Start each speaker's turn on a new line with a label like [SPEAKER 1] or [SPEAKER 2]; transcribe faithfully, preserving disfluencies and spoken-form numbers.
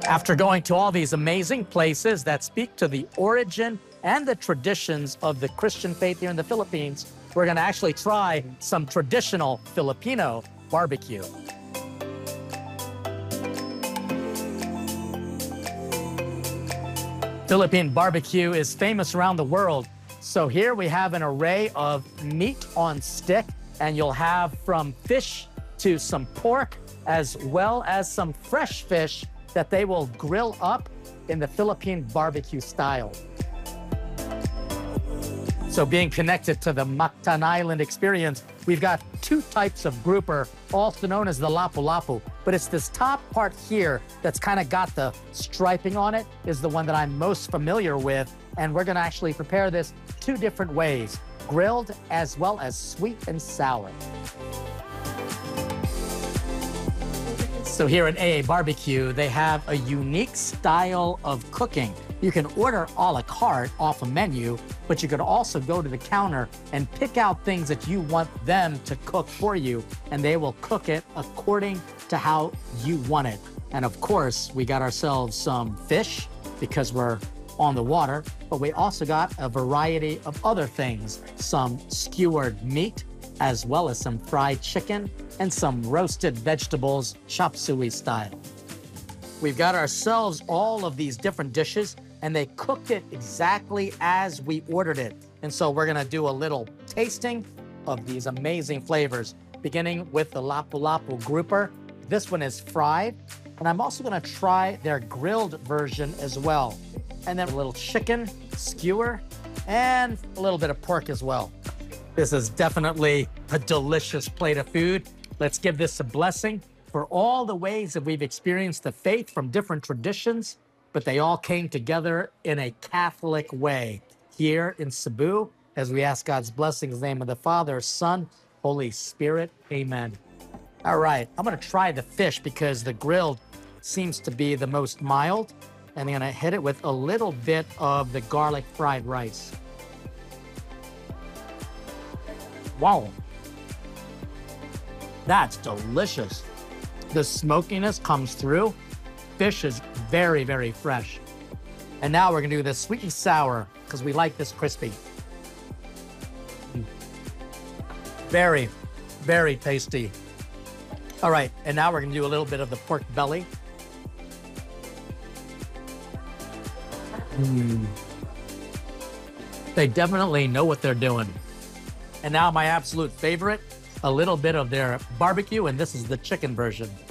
[SPEAKER 1] After going to all these amazing places that speak to the origin and the traditions of the Christian faith here in the Philippines, we're going to actually try some traditional Filipino barbecue. Philippine barbecue is famous around the world. So here we have an array of meat on stick, and you'll have from fish to some pork, as well as some fresh fish that they will grill up in the Philippine barbecue style. So being connected to the Mactan Island experience, we've got two types of grouper, also known as the lapu-lapu. But it's this top part here that's kind of got the striping on it, is the one that I'm most familiar with. And we're gonna actually prepare this two different ways, grilled as well as sweet and sour. So here at A A Barbecue, they have a unique style of cooking. You can order a la carte off a menu, but you could also go to the counter and pick out things that you want them to cook for you, and they will cook it according to how you want it. And of course, we got ourselves some fish because we're on the water, but we also got a variety of other things, some skewered meat, as well as some fried chicken and some roasted vegetables, chop suey style. We've got ourselves all of these different dishes, and they cooked it exactly as we ordered it. And so we're gonna do a little tasting of these amazing flavors, beginning with the lapu-lapu grouper. This one is fried, and I'm also gonna try their grilled version as well. And then a little chicken, skewer, and a little bit of pork as well. This is definitely a delicious plate of food. Let's give this a blessing for all the ways that we've experienced the faith from different traditions, but they all came together in a Catholic way here in Cebu, as we ask God's blessing in the name of the Father, Son, Holy Spirit, amen. All right, I'm gonna try the fish because the grilled seems to be the most mild, and I'm gonna hit it with a little bit of the garlic fried rice. Wow, that's delicious. The smokiness comes through. Fish is very, very fresh. And now we're gonna do this sweet and sour because we like this crispy. Mm. Very, very tasty. All right, and now we're gonna do a little bit of the pork belly. Mm. They definitely know what they're doing. And now my absolute favorite, a little bit of their barbecue, and this is the chicken version.